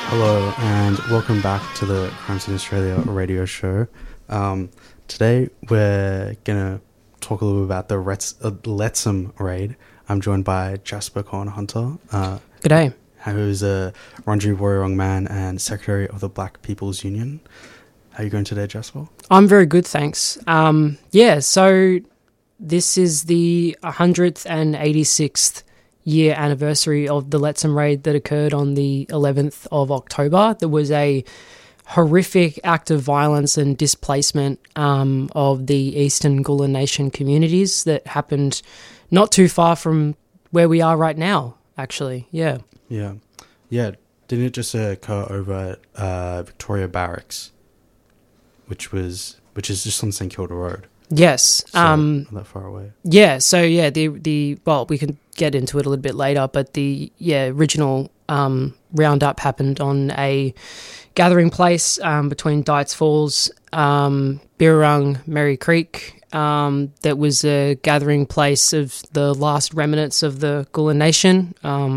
Hello and welcome back to the Crimes in Australia radio show. Today we're going to talk a little bit about the Lettsome raid. I'm joined by Jasper Cohen-Hunter. G'day. Who's a Wurundjeri Woiwurrung man and Secretary of the Black People's Union. How are you going today, Jasper? I'm very good, thanks. So this is the 186th year anniversary of the Lettsome raid that occurred on the 11th of October. There was a horrific act of violence and displacement of the Eastern Kulin Nation communities that happened not too far from where we are right now, actually. Yeah. Didn't it just occur over at Victoria Barracks, which is just on St Kilda Road? Yes. So, not that far away. Yeah. So we can get into it a little bit later, but the original roundup happened on a gathering place between Dights Falls, Birrarung, Merri Creek. That was a gathering place of the last remnants of the Kulin Nation.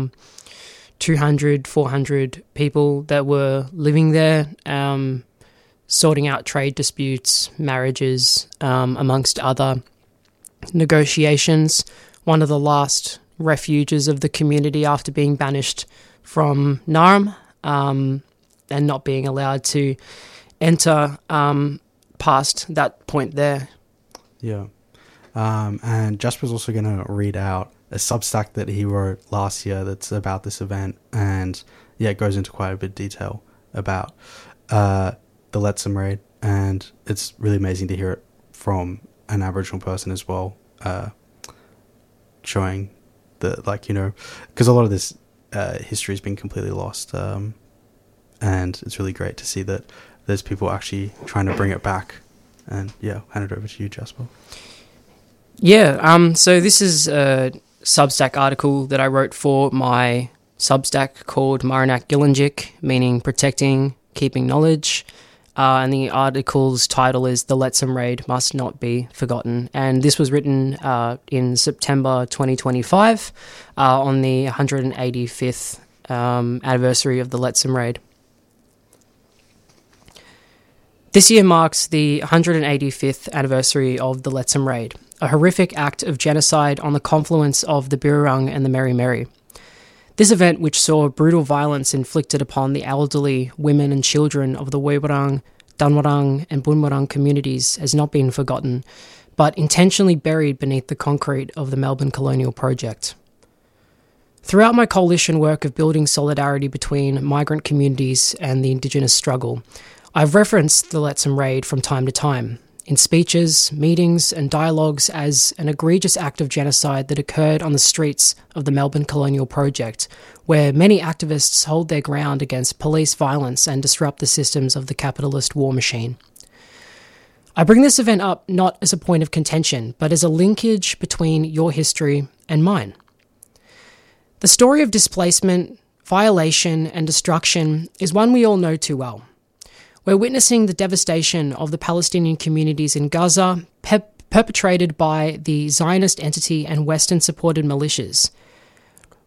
200, 400 people that were living there, sorting out trade disputes, marriages, amongst other negotiations. One of the last refuges of the community after being banished from Naarm and not being allowed to enter past that point there. Yeah. And Jasper's also going to read out a Substack that he wrote last year that's about this event, and it goes into quite a bit of detail about the Lettsome raid, and it's really amazing to hear it from an Aboriginal person as well, showing because a lot of this history has been completely lost, and it's really great to see that there's people actually trying to bring it back. And hand it over to you, Jasper. So this is a Substack article that I wrote for my Substack called Marinak Gillinjik, meaning protecting, keeping knowledge. And the article's title is The Lettsome Raid Must Not Be Forgotten. And this was written in September 2025 on the 185th anniversary of the Lettsome raid. This year marks the 185th anniversary of the Lettsome raid, a horrific act of genocide on the confluence of the Birrarung and the Merri. This event, which saw brutal violence inflicted upon the elderly, women and children of the Woiwurrung, Dangwurrung and Boonwurrung communities, has not been forgotten, but intentionally buried beneath the concrete of the Melbourne Colonial Project. Throughout my coalition work of building solidarity between migrant communities and the Indigenous struggle, I've referenced the Lettsome raid from time to time, in speeches, meetings and dialogues as an egregious act of genocide that occurred on the streets of the Melbourne Colonial Project, where many activists hold their ground against police violence and disrupt the systems of the capitalist war machine. I bring this event up not as a point of contention, but as a linkage between your history and mine. The story of displacement, violation and destruction is one we all know too well. We're witnessing the devastation of the Palestinian communities in Gaza, perpetrated by the Zionist entity and Western-supported militias,